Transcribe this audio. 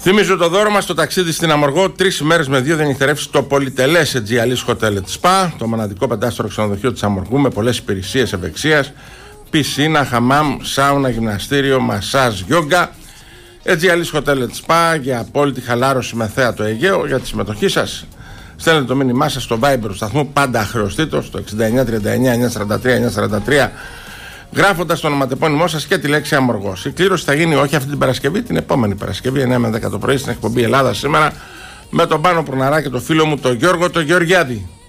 Θυμίζω το δώρο μας, το ταξίδι στην Αμοργό, 3 ημέρες με 2 νυχτερεύσεις στο πολυτελές Aegealis Hotel Spa, το μοναδικό πεντάστερο ξενοδοχείο της Αμοργού με πολλές υπηρεσίες ευεξίας, πισίνα, χαμάμ, σάουνα, γυμναστήριο, μασάζ, γιόγκα. Aegealis Hotel Spa για απόλυτη χαλάρωση με θέα το Αιγαίο. Για τη συμμετοχή σας στέλνετε το μήνυμά σας στο Viber του σταθμού, πάντα αχρεωστήτως, στο 6939-943-943, γράφοντας το ονοματεπώνυμό σας και τη λέξη Αμοργός. Η κλήρωση θα γίνει όχι αυτή την Παρασκευή, την επόμενη Παρασκευή, 9 με 10 το πρωί, στην εκπομπή Ελλάδα Σήμερα, με τον Πάνο Προναρά και το φίλο μου τον Γιώργο τον Γεωργιάδη.